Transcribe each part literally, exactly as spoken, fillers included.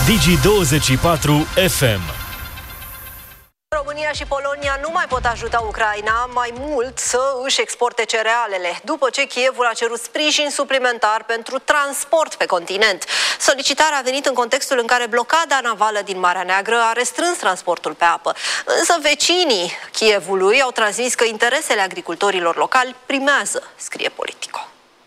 Digi douăzeci și patru F M. România și Polonia nu mai pot ajuta Ucraina mai mult să își exporte cerealele, după ce Kievul a cerut sprijin suplimentar pentru transport pe continent. Solicitarea a venit în contextul în care blocada navală din Marea Neagră a restrâns transportul pe apă. Însă vecinii Kievului au transmis că interesele agricultorilor locali primează, scrie Politico.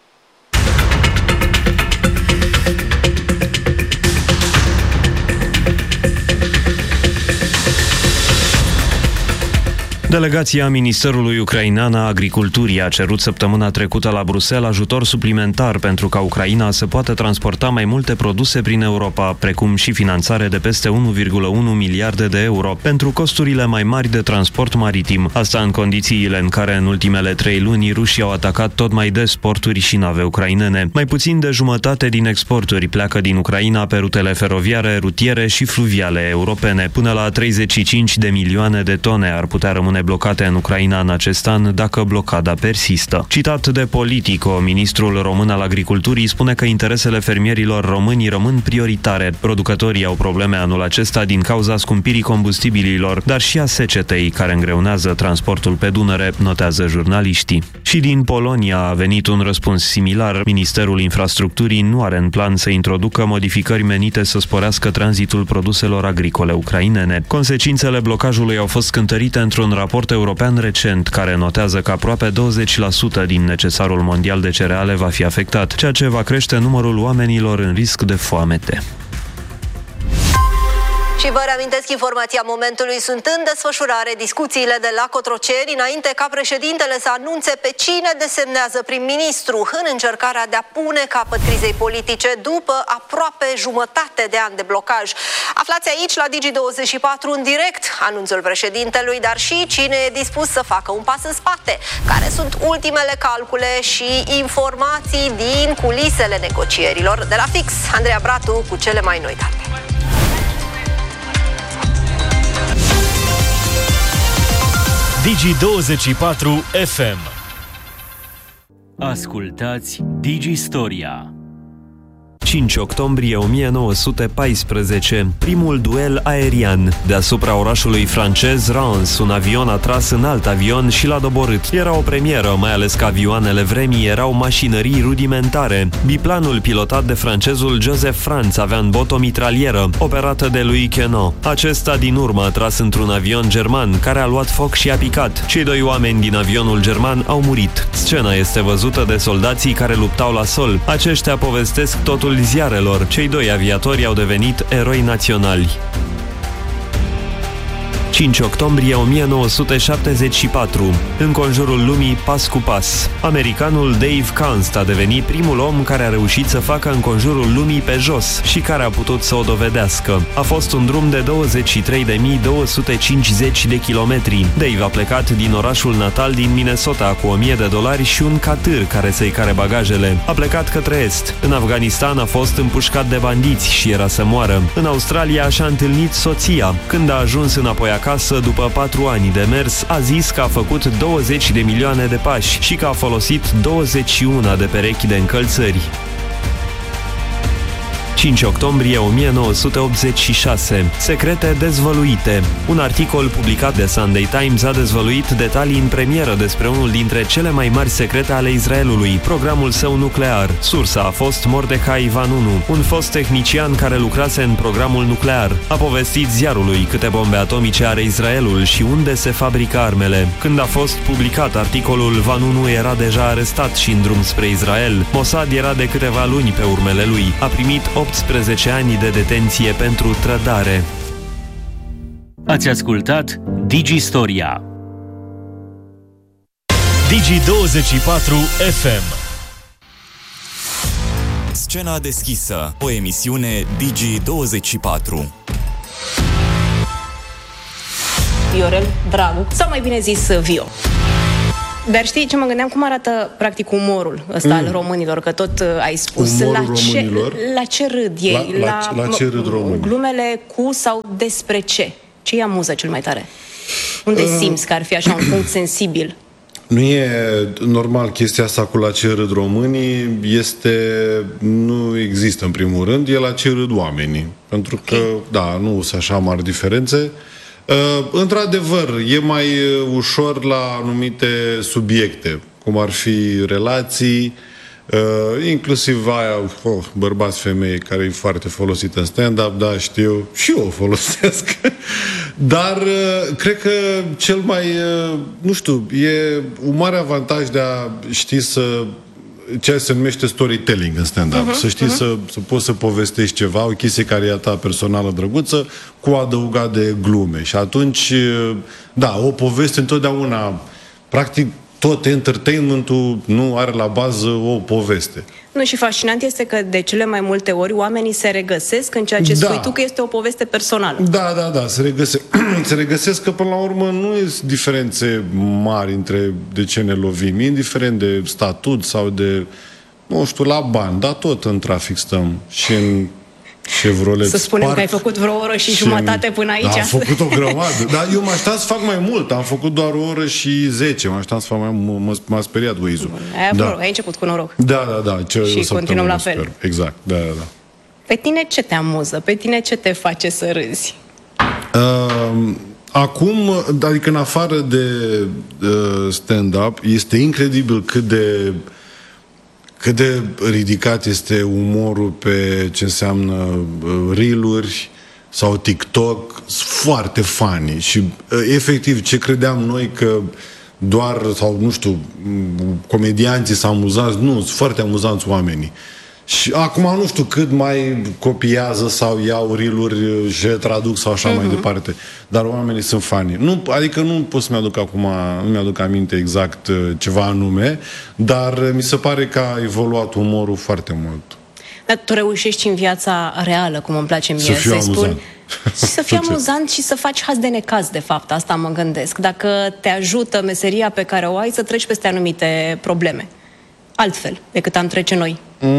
Delegația Ministerului Ucrainean a Agriculturii a cerut săptămâna trecută la Bruxelles ajutor suplimentar pentru ca Ucraina să poată transporta mai multe produse prin Europa, precum și finanțare de peste unu virgulă unu miliarde de euro pentru costurile mai mari de transport maritim. Asta în condițiile în care în ultimele trei luni rușii au atacat tot mai des porturi și nave ucrainene. Mai puțin de jumătate din exporturi pleacă din Ucraina pe rutele feroviare, rutiere și fluviale europene. Până la treizeci și cinci de milioane de tone ar putea rămâne blocate în Ucraina în acest an dacă blocada persistă. Citat de Politico, ministrul român al agriculturii spune că interesele fermierilor români rămân prioritare. Producătorii au probleme anul acesta din cauza scumpirii combustibililor, dar și a secetei care îngreunează transportul pe Dunăre, notează jurnaliștii. Și din Polonia a venit un răspuns similar. Ministerul Infrastructurii nu are în plan să introducă modificări menite să sporească tranzitul produselor agricole ucrainene. Consecințele blocajului au fost cântărite într-un raport european recent care notează că aproape douăzeci la sută din necesarul mondial de cereale va fi afectat, ceea ce va crește numărul oamenilor în risc de foamete. Și vă reamintesc informația momentului. Sunt în desfășurare discuțiile de la Cotroceni înainte ca președintele să anunțe pe cine desemnează prim-ministru în încercarea de a pune capăt crizei politice după aproape jumătate de ani de blocaj. Aflați aici la Digi douăzeci și patru în direct anunțul președintelui, dar și cine e dispus să facă un pas în spate, care sunt ultimele calcule și informații din culisele negocierilor. De la Fix, Andreea Bratu cu cele mai noi date. Digi douăzeci și patru F M. Ascultați Digi Storia. cinci octombrie o mie nouă sute paisprezece, primul duel aerian. Deasupra orașului francez Reims, un avion a tras în alt avion și l-a doborât. Era o premieră, mai ales că avioanele vremii erau mașinării rudimentare. Biplanul pilotat de francezul Joseph Franz avea în bot o mitralieră, operată de lui Queneau. Acesta din urmă a tras într-un avion german, care a luat foc și a picat. Cei doi oameni din avionul german au murit. Scena este văzută de soldații care luptau la sol. Aceștia povestesc totul ziarelor. Cei doi aviatori au devenit eroi naționali. cinci octombrie o mie nouă sute șaptezeci și patru. În conjurul lumii, pas cu pas. Americanul Dave Kunst a devenit primul om care a reușit să facă în conjurul lumii pe jos și care a putut să o dovedească. A fost un drum de douăzeci și trei de mii două sute cincizeci de kilometri. Dave a plecat din orașul natal din Minnesota cu o mie de dolari și un catâr care să-i care bagajele. A plecat către est. În Afganistan a fost împușcat de bandiți și era să moară. În Australia și-a întâlnit soția. Când a ajuns înapoi acasă, după patru ani de mers, a zis că a făcut douăzeci de milioane de pași și că a folosit douăzeci și unu de perechi de încălțări. cinci octombrie o mie nouă sute optzeci și șase. Secrete dezvăluite. Un articol publicat de Sunday Times a dezvăluit detalii în premieră despre unul dintre cele mai mari secrete ale Israelului, programul său nuclear. Sursa a fost Mordechai Vanunu, un fost tehnician care lucrase în programul nuclear. A povestit ziarului câte bombe atomice are Israelul și unde se fabrică armele. Când a fost publicat articolul, Vanunu era deja arestat și în drum spre Israel. Mossad era de câteva luni pe urmele lui. A primit optsprezece ani de detenție pentru trădare. Ați ascultat Digi Storia. Digi douăzeci și patru F M. Scena deschisă, o emisiune Digi douăzeci și patru. Viorel Dragu, sau mai bine zis Vio. Dar știi ce mă gândeam? Cum arată practic umorul ăsta mm. al românilor? Că tot uh, ai spus la ce, la ce râd ei? La, la, la ce râd românii? Glumele cu sau despre ce? Ce îi amuză cel mai tare? Unde uh, simți că ar fi așa un punct sensibil? Nu e normal chestia asta cu la ce râd românii, este, nu există în primul rând, e la ce râd oamenii. Pentru că, da, nu sunt așa mari diferențe. Uh, într-adevăr, e mai ușor la anumite subiecte, cum ar fi relații, uh, inclusiv aia, oh, bărbați-femei, care e foarte folosită în stand-up, da, știu, și eu o folosesc. Dar uh, cred că cel mai, uh, nu știu, e un mare avantaj de a ști să, ceea ce se numește storytelling în stand-up. Uh-huh, să știi uh-huh. să, să poți să povestești ceva, o chestie care e a ta personală drăguță, cu adăugat de glume. Și atunci, uh, da, o poveste întotdeauna, practic, tot entertainmentul nu are la bază o poveste. Nu, și fascinant este că de cele mai multe ori oamenii se regăsesc în ceea ce da. spui tu, că este o poveste personală. Da, da, da, se regăsesc. Se regăsesc că până la urmă nu sunt diferențe mari între de ce ne lovim, indiferent de statut sau de, nu știu, la bani, dar tot în trafic stăm și în Chevrolet Să spunem Spark, că ai făcut vreo oră și, și jumătate până aici. Da, am făcut o grămadă. Dar eu mă aștept să fac mai mult. Am făcut doar o oră și zece. Mă aștept să fac mai mult. M-a speriat Waze-ul. Ai, da. ai început cu noroc. Da, da, da. Ce și continuăm la fel. Sper. Exact, da, da, da. Pe tine ce te amuză? Pe tine ce te face să râzi? Uh, acum, adică în afară de uh, stand-up, este incredibil cât de cât de ridicat este umorul pe ce înseamnă uh, reel-uri sau TikTok. Sunt foarte funny și uh, efectiv ce credeam noi că doar, sau nu știu, comedianții s-au amuzat, nu, sunt foarte amuzanți oamenii. Și acum nu știu cât mai copiază sau iau reel-uri și traduc sau așa uh-huh. mai departe. Dar oamenii sunt funny. Nu, adică nu pot să-mi aduc acum, nu mi-aduc aminte exact ceva anume, dar mi se pare că a evoluat umorul foarte mult. Dar tu reușești în viața reală, cum îmi place mie să fiu să-i amuzant. spun, să fii amuzant și să faci haz de necaz, de fapt. Asta mă gândesc. Dacă te ajută meseria pe care o ai să treci peste anumite probleme. Altfel decât am trece noi.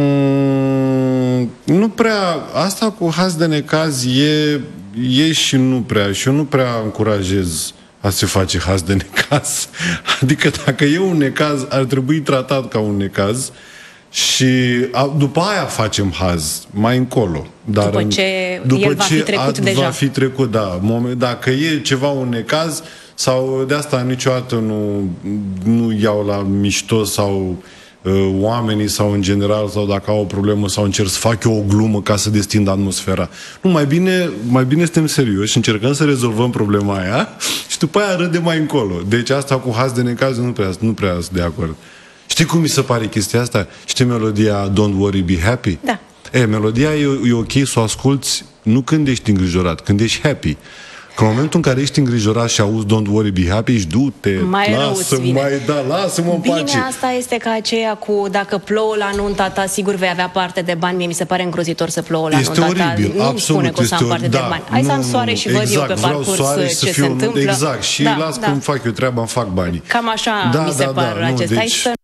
Mm, nu prea, asta cu haz de necaz e, e și nu prea, și eu nu prea încurajez a se face haz de necaz. Adică dacă e un necaz, ar trebui tratat ca un necaz și a, după aia facem haz, mai încolo. Dar după ce după el va ce fi trecut a, deja. Va fi trecut, da. Dacă e ceva un necaz, sau de asta niciodată nu, nu iau la mișto sau oamenii sau în general, sau dacă au o problemă sau încerc să fac eu o glumă ca să destind atmosfera. Nu, mai bine, mai bine suntem serioși și încercăm să rezolvăm problema aia și după aia râdem mai încolo. Deci asta cu haz de necaz nu prea, nu prea sunt de acord. Știi cum mi se pare chestia asta? Știi melodia Don't Worry, Be Happy? Da. E, melodia e, e ok să o asculți nu când ești îngrijorat, când ești happy. Că în momentul în care ești îngrijorat și auzi Don't Worry, Be Happy, ești du-te, mai lasă, mai, da, lasă-mă în pace. Bine, asta este ca aceea cu dacă plouă la nunta ta, sigur vei avea parte de bani. Mie mi se pare îngrozitor să plouă la este nunta oribil, ta. Nu absolut, spune că o să am parte da, de bani. Hai nu, să am soare nu, și văd exact, eu pe parcurs ce se întâmplă. Exact, și da, las da. cum fac eu treaba, îmi fac banii. Cam așa da, mi se da, par da, acestea. nu, Hai să...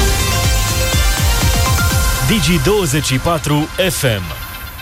Digi douăzeci și patru F M.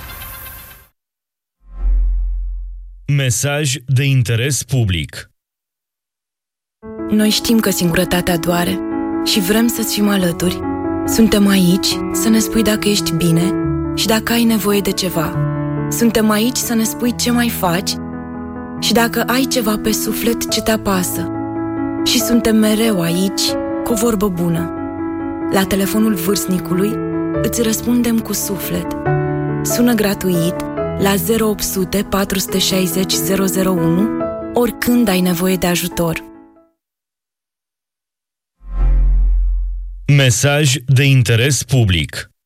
Mesaj de interes public. Noi știm că singurătatea doare și vrem să-ți fim alături. Suntem aici să ne spui dacă ești bine și dacă ai nevoie de ceva. Suntem aici să ne spui ce mai faci și dacă ai ceva pe suflet ce te apasă. Și suntem mereu aici cu o vorbă bună. La telefonul vârstnicului îți răspundem cu suflet. Sună gratuit la zero opt sute patru șase zero zero zero unu oricând ai nevoie de ajutor. Mesaj de interes public.